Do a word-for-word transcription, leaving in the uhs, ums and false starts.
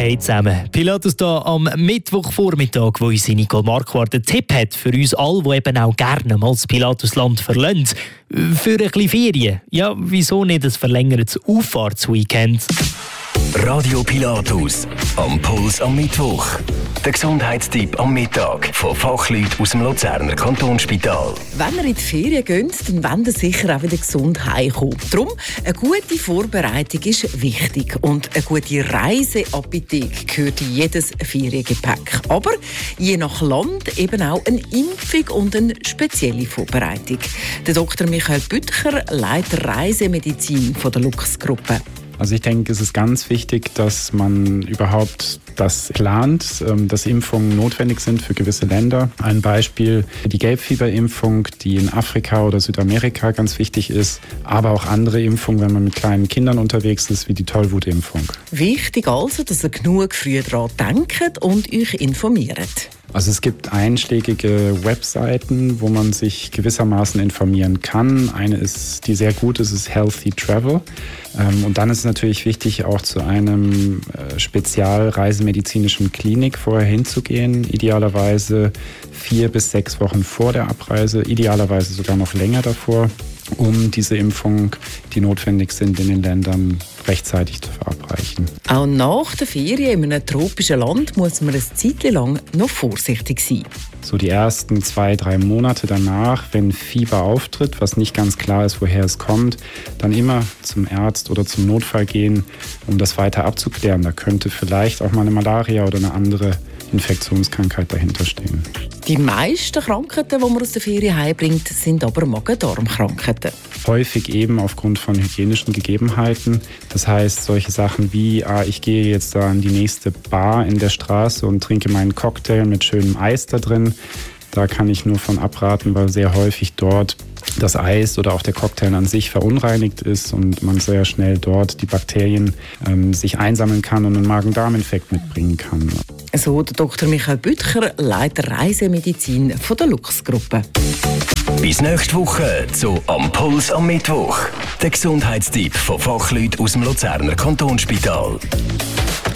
Hey zusammen, Pilatus hier am Mittwochvormittag, wo uns Nicole Marquardt einen Tipp hat für uns alle, die eben auch gerne mal das Pilatusland verlassen. Für ein bisschen Ferien. Ja, wieso nicht ein verlängertes Auffahrtsweekend? Radio Pilatus, am Puls am Mittwoch. Der Gesundheitstipp am Mittag von Fachleuten aus dem Luzerner Kantonsspital. Wenn ihr in die Ferien geht, dann wollt ihr sicher auch wieder gesund heimkommen. Darum, eine gute Vorbereitung ist wichtig. Und eine gute Reiseapotheke gehört in jedes Feriengepäck. Aber je nach Land eben auch eine Impfung und eine spezielle Vorbereitung. Der Doktor Michael Büttcher leitet Reisemedizin von der Lux-Gruppe. Also ich denke, es ist ganz wichtig, dass man überhaupt das plant, dass Impfungen notwendig sind für gewisse Länder. Ein Beispiel, die Gelbfieberimpfung, die in Afrika oder Südamerika ganz wichtig ist, aber auch andere Impfungen, wenn man mit kleinen Kindern unterwegs ist, wie die Tollwutimpfung. Wichtig also, dass ihr genug früh daran denkt und euch informiert. Also es gibt einschlägige Webseiten, wo man sich gewissermaßen informieren kann. Eine ist, die sehr gut ist, ist Healthy Travel. Und dann ist es natürlich wichtig, auch zu einem spezialreisemedizinischen Klinik vorher hinzugehen. Idealerweise vier bis sechs Wochen vor der Abreise, idealerweise sogar noch länger davor, um diese Impfung, die notwendig sind in den Ländern, rechtzeitig zu verabreichen. Auch nach der Ferien in einem tropischen Land muss man eine Zeit lang noch vorsichtig sein. So die ersten zwei, drei Monate danach, wenn Fieber auftritt, was nicht ganz klar ist, woher es kommt, dann immer zum Arzt oder zum Notfall gehen, um das weiter abzuklären. Da könnte vielleicht auch mal eine Malaria oder eine andere Infektionskrankheit dahinter stehen. Die meisten Krankheiten, die man aus der Ferien heimbringt, sind aber Magen-Darm-Krankheiten. Häufig eben aufgrund von hygienischen Gegebenheiten. Das heißt, solche Sachen wie, ah, ich gehe jetzt da an die nächste Bar in der Straße und trinke meinen Cocktail mit schönem Eis da drin. Da kann ich nur von abraten, weil sehr häufig dort das Eis oder auch der Cocktail an sich verunreinigt ist und man sehr schnell dort die Bakterien ähm, sich einsammeln kann und einen Magen-Darm-Infekt mitbringen kann. So der Doktor Michael Büttcher, Leiter Reisemedizin von der Lux-Gruppe. Bis nächste Woche zu «Am Puls am Mittwoch». Der Gesundheitstipp von Fachleuten aus dem Luzerner Kantonsspital.